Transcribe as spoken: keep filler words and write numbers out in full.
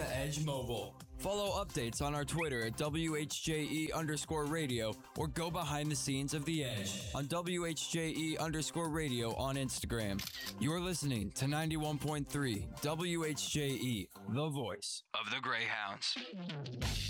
The Edge Mobile. Follow updates on our Twitter at W H J E underscore radio or go behind the scenes of The Edge on W H J E underscore radio on Instagram. You're listening to ninety-one point three W H J E, the voice of the Greyhounds.